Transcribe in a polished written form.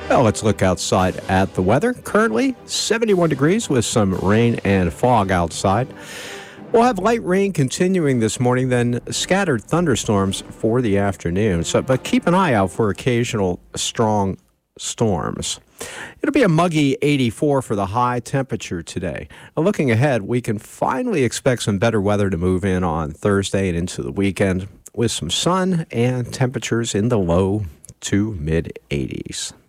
Well, let's look outside at the weather. Currently, 71 degrees with some rain and fog outside. We'll have light rain continuing this morning, then scattered thunderstorms for the afternoon. But keep an eye out for occasional strong storms. It'll be a muggy 84 for the high temperature today. Now, looking ahead, we can finally expect some better weather to move in on Thursday and into the weekend with some sun and temperatures in the low to mid 80s.